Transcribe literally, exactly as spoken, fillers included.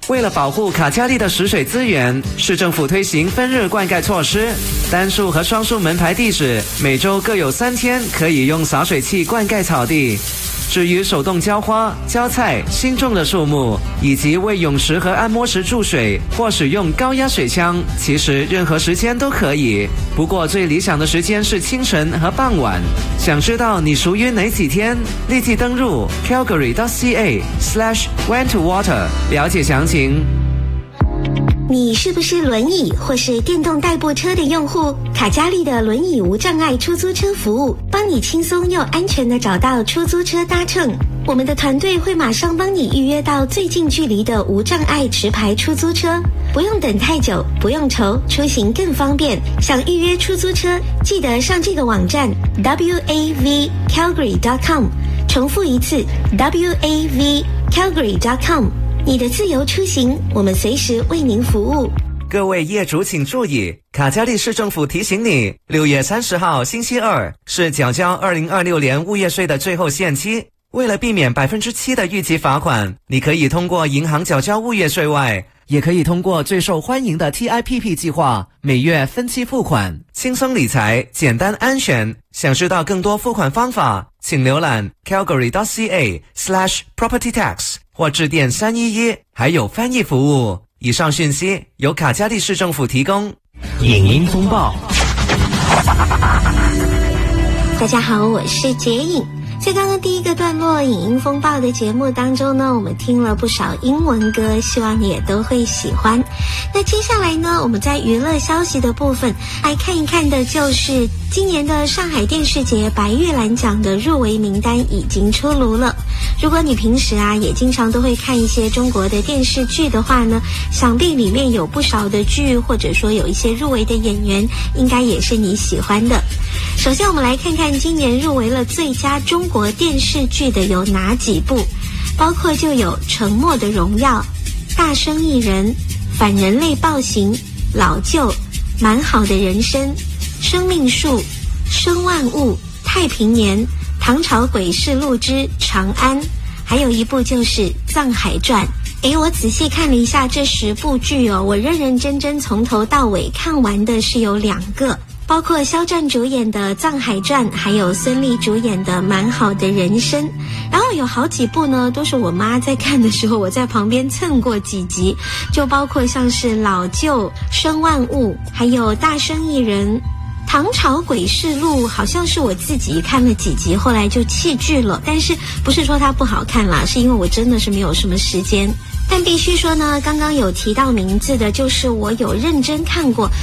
为了保护卡加利的食水资源，市政府推行分日灌溉措施，单数和双数门牌地址每周各有三天可以用洒水器灌溉草地。至于手动浇花、浇菜、新种的树木，以及为泳池和按摩池注水或使用高压水枪，其实任何时间都可以。不过最理想的时间是清晨和傍晚。想知道你属于哪几天？立即登入 calgary dot c a slash when to water 了解详情。 你是不是轮椅或是电动代步车的用户？卡加利的轮椅无障碍出租车服务，帮你轻松又安全地找到出租车搭乘。我们的团队会马上帮你预约到最近距离的无障碍持牌出租车，不用等太久，不用愁，出行更方便。想预约出租车，记得上这个网站 w a v calgary dot com， 重复一次 w a v calgary dot com。你的自由出行，我们随时为您服务。 各位业主请注意，卡加利市政府提醒你，六月三十号星期二是缴交二零二六年物业税的最后限期。为了避免百分之七的预期罚款，你可以通过银行缴交物业税外，也可以通过最受欢迎的 T I P P 计划，每月分期付款，轻松理财，简单安全。想知道更多付款方法，请浏览 calgary dot c a slash property tax 或致电三一一，还有翻译服务。以上讯息由卡加利市政府提供。 影音风暴， 大家好，我是杰影。在刚刚第一个段落影音风暴的节目当中呢，我们听了不少英文歌，希望你也都会喜欢。那接下来呢，我们在娱乐消息的部分来看一看的就是今年的上海电视节白玉兰奖的入围名单已经出炉了。如果你平时啊也经常都会看一些中国的电视剧的话呢，想必里面有不少的剧或者说有一些入围的演员应该也是你喜欢的。首先我们来看看今年入围了最佳中国电视剧的有哪几部，包括就有《沉默的荣耀》、《大生意人》、《反人类暴行》、《老旧》、《蛮好的人生》、《生命树》、《生万物》、《太平年》、《唐朝诡事录之长安》，还有一部就是《藏海传》。诶，我仔细看了一下这十部剧哦，我认认真真从头到尾看完的是有两个，包括肖战主演的《藏海传》，还有孙俪主演的《蛮好的人生》。然后有好几部呢，都是我妈在看的时候，我在旁边蹭过几集，就包括像是《老旧》、《生万物》，还有《大生意人》。唐朝诡事录好像是我自己看了几集，后来就弃剧了，但是不是说它不好看啦，是因为我真的是没有什么时间。但必须说呢，刚刚有提到名字的就是我有认真看过